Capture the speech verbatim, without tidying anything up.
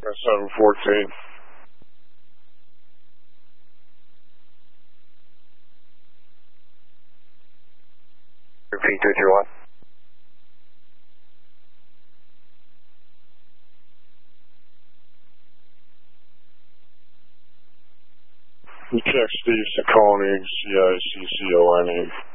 Falcon seven fourteen. Repeat two two one. You check Steve Ciccone, C I C C O N E.